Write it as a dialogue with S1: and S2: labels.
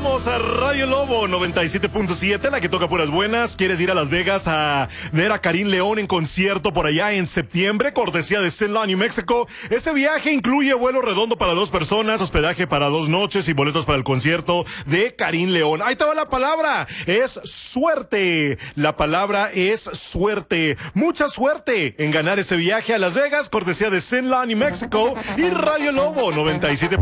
S1: Regresamos a Radio Lobo 97.7, la que toca puras buenas. ¿Quieres ir a Las Vegas a ver a Karim León en concierto por allá en septiembre? Cortesía de St. New Mexico. Ese viaje incluye vuelo redondo para 2 personas, hospedaje para 2 noches y boletos para el concierto de Karim León. Ahí te va la palabra. Es suerte. La palabra es suerte. Mucha suerte en ganar ese viaje a Las Vegas, cortesía de St. New Mexico y Radio Lobo 97.